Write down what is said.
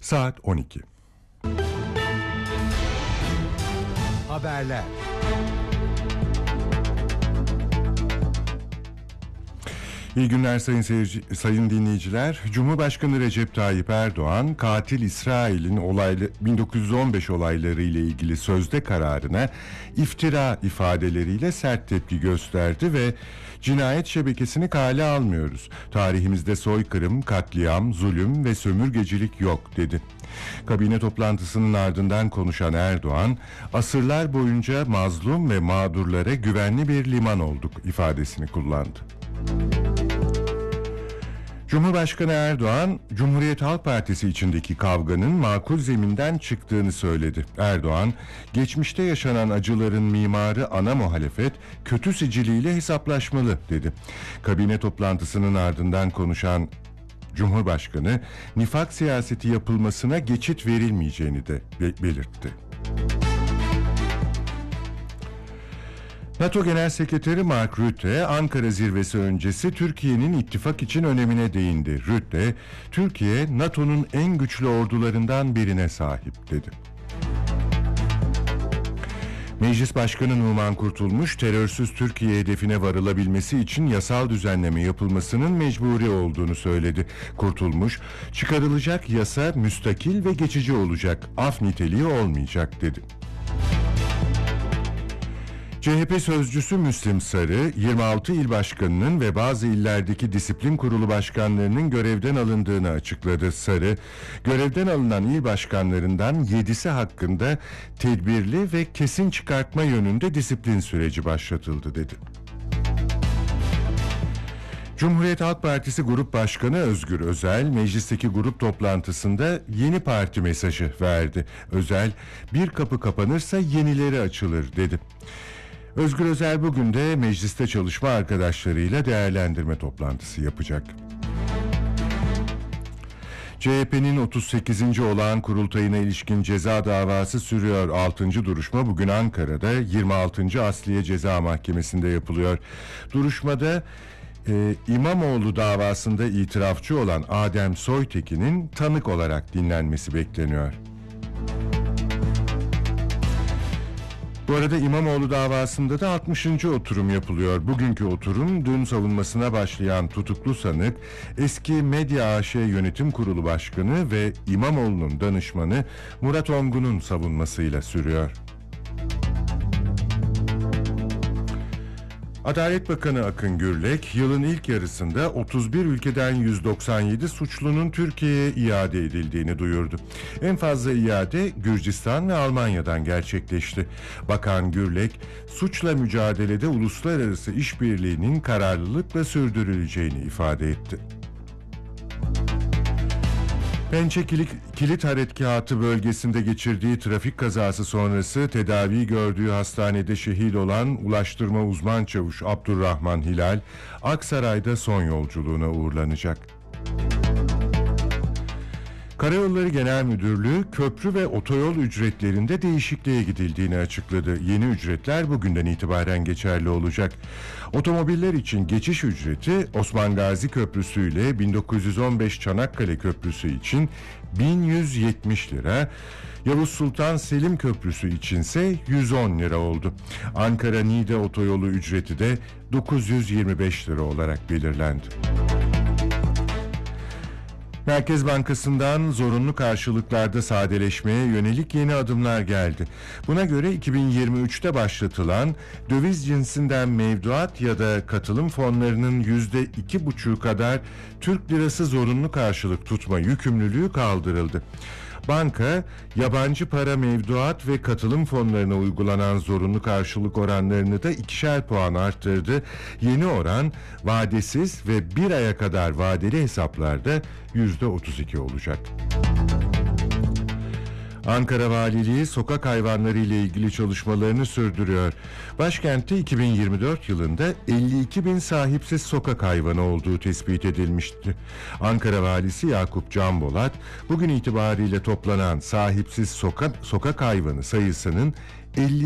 Saat 12. Haberler. İyi günler sayın dinleyiciler. Cumhurbaşkanı Recep Tayyip Erdoğan, katil İsrail'in 1915 olayları ile ilgili sözde kararına iftira ifadeleriyle sert tepki gösterdi ve cinayet şebekesini kale almıyoruz. Tarihimizde soykırım, katliam, zulüm ve sömürgecilik yok dedi. Kabine toplantısının ardından konuşan Erdoğan, asırlar boyunca mazlum ve mağdurlara güvenli bir liman olduk ifadesini kullandı. Cumhurbaşkanı Erdoğan, Cumhuriyet Halk Partisi içindeki kavganın makul zeminden çıktığını söyledi. Erdoğan, geçmişte yaşanan acıların mimarı ana muhalefet, kötü siciliyle hesaplaşmalı dedi. Kabine toplantısının ardından konuşan Cumhurbaşkanı, nifak siyaseti yapılmasına geçit verilmeyeceğini de belirtti. NATO Genel Sekreteri Mark Rutte, Ankara zirvesi öncesi Türkiye'nin ittifak için önemine değindi. Rutte, Türkiye, NATO'nun en güçlü ordularından birine sahip dedi. Meclis Başkanı Numan Kurtulmuş, terörsüz Türkiye hedefine varılabilmesi için yasal düzenleme yapılmasının mecburi olduğunu söyledi. Kurtulmuş, çıkarılacak yasa müstakil ve geçici olacak, af niteliği olmayacak dedi. CHP sözcüsü Müslim Sarı, 26 il başkanının ve bazı illerdeki disiplin kurulu başkanlarının görevden alındığını açıkladı. Sarı, görevden alınan il başkanlarından 7'si hakkında tedbirli ve kesin çıkartma yönünde disiplin süreci başlatıldı dedi. Cumhuriyet Halk Partisi Grup Başkanı Özgür Özel, meclisteki grup toplantısında yeni parti mesajı verdi. Özel, bir kapı kapanırsa yenileri açılır dedi. Özgür Özel bugün de mecliste çalışma arkadaşlarıyla değerlendirme toplantısı yapacak. CHP'nin 38. olağan kurultayına ilişkin ceza davası sürüyor. 6. duruşma bugün Ankara'da 26. Asliye Ceza Mahkemesi'nde yapılıyor. Duruşmada İmamoğlu davasında itirafçı olan Adem Soytekin'in tanık olarak dinlenmesi bekleniyor. Bu arada İmamoğlu davasında da 60. oturum yapılıyor. Bugünkü oturum dün savunmasına başlayan tutuklu sanık, eski Medya AŞ Yönetim Kurulu Başkanı ve İmamoğlu'nun danışmanı Murat Ongun'un savunmasıyla sürüyor. Adalet Bakanı Akın Gürlek, yılın ilk yarısında 31 ülkeden 197 suçlunun Türkiye'ye iade edildiğini duyurdu. En fazla iade Gürcistan ve Almanya'dan gerçekleşti. Bakan Gürlek, suçla mücadelede uluslararası işbirliğinin kararlılıkla sürdürüleceğini ifade etti. Pençe Kilit Harekatı bölgesinde geçirdiği trafik kazası sonrası tedavi gördüğü hastanede şehit olan Ulaştırma Uzman Çavuş Abdurrahman Hilal, Aksaray'da son yolculuğuna uğurlanacak. Karayolları Genel Müdürlüğü köprü ve otoyol ücretlerinde değişikliğe gidildiğini açıkladı. Yeni ücretler bugünden itibaren geçerli olacak. Otomobiller için geçiş ücreti Osman Gazi Köprüsü ile 1915 Çanakkale Köprüsü için 1170 lira, Yavuz Sultan Selim Köprüsü içinse 110 lira oldu. Ankara-Niğde otoyolu ücreti de 925 lira olarak belirlendi. Merkez Bankası'ndan zorunlu karşılıklarda sadeleşmeye yönelik yeni adımlar geldi. Buna göre 2023'te başlatılan döviz cinsinden mevduat ya da katılım fonlarının %2,5 kadar Türk lirası zorunlu karşılık tutma yükümlülüğü kaldırıldı. Banka, yabancı para mevduat ve katılım fonlarına uygulanan zorunlu karşılık oranlarını da 2'şer puan arttırdı. Yeni oran, vadesiz ve bir aya kadar vadeli hesaplarda %32 olacak. Ankara Valiliği sokak hayvanları ile ilgili çalışmalarını sürdürüyor. Başkentte 2024 yılında 52 bin sahipsiz sokak hayvanı olduğu tespit edilmişti. Ankara Valisi Yakup Canbolat, bugün itibariyle toplanan sahipsiz sokak hayvanı sayısının 50